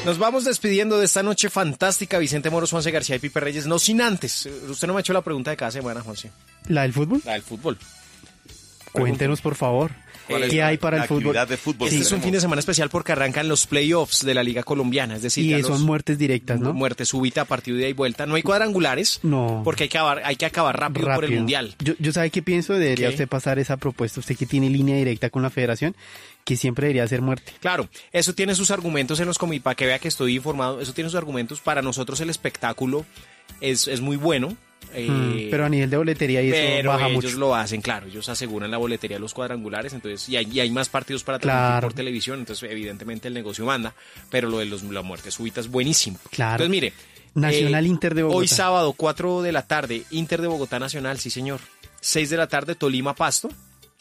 Nos vamos despidiendo de esta noche fantástica. Vicente Moros, Juanse García y Pipe Reyes. No sin antes. Usted no me ha hecho la pregunta de cada semana, Juanse. ¿La del fútbol? La del fútbol. Cuéntenos, por favor. ¿Qué hay para el fútbol? De fútbol? Este es un fin de semana especial porque arrancan los playoffs de la Liga Colombiana. Es decir, Y son muertes directas, ¿no? Muerte súbita, partido de ida y vuelta. No hay cuadrangulares. No. Porque hay que acabar rápido por el Mundial. Yo ¿sabe qué pienso? Debería ¿Qué? usted pasar esa propuesta. Usted que tiene línea directa con la federación, que siempre debería ser muerte. Claro, eso tiene sus argumentos en los comités, para que vea que estoy informado, eso tiene sus argumentos. Para nosotros el espectáculo es muy bueno. Pero a nivel de boletería y eso pero baja ellos mucho. lo hacen, claro, ellos aseguran la boletería de los cuadrangulares, entonces y hay más partidos para transmitir Claro. por televisión, entonces evidentemente el negocio manda, pero lo de la muerte súbita es buenísimo. Claro. Entonces mire, Nacional Inter de Bogotá. hoy sábado 4 de la tarde, Inter de Bogotá Nacional, sí señor. 6 de la tarde, Tolima Pasto.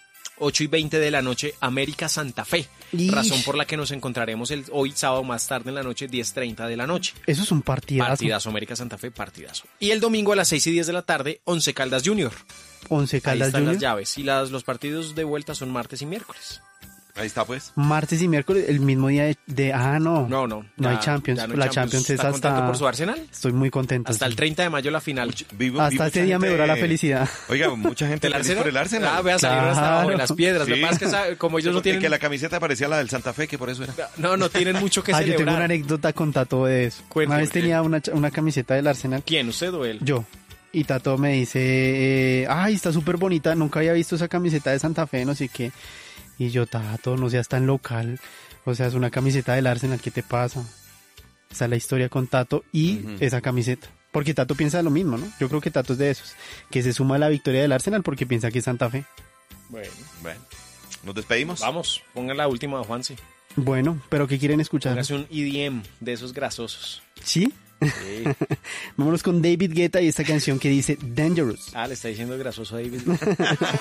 8:20 de la noche, América Santa Fe. Ish. Razón por la que nos encontraremos hoy sábado más tarde en la noche, 10:30 de la noche. Eso es un partidazo. Partidazo, América Santa Fe, partidazo. Y el domingo a las 6:10 de la tarde, 11 Caldas Junior. 11 Ahí Caldas están Junior. las llaves. Y los partidos de vuelta son martes y miércoles. Ahí está, pues. Martes y miércoles, el mismo día de... No. No ya- hay Champions. ya no hay La Champions es ¿Está contento hasta... por su Arsenal? Estoy muy contento. Hasta sí. el 30 de mayo la final. Hasta ese día me dura la felicidad. Oiga, mucha gente ¿Del feliz Arsenal? por el Arsenal. Ah, vea, salieron hasta abajo de Claro. las piedras. Lo Sí. que pasa es que como ellos no Porque tienen... que la camiseta parecía la del Santa Fe, que por eso era. No tienen mucho que Yo tengo una celebrar. anécdota con Tato de eso. Cuente, Una vez ¿por qué? tenía una camiseta del Arsenal. ¿Quién? ¿Usted o él? Yo. Y Tato me dice, ay, está súper bonita, nunca había visto esa camiseta de Santa Fe, no sé qué. Y yo, Tato, no seas tan local. O sea, es una camiseta del Arsenal, ¿qué te pasa? Esa es la historia con Tato y esa camiseta. Porque Tato piensa lo mismo, ¿no? Yo creo que Tato es de esos. Que se suma a la victoria del Arsenal porque piensa que es Santa Fe. Bueno, Nos despedimos. vamos, pongan la última, Juanse. Bueno, pero ¿qué quieren escuchar? Póngase un EDM de esos grasosos. ¿Sí? Sí. Vámonos con David Guetta y esta canción que dice Dangerous. Le está diciendo grasoso a David.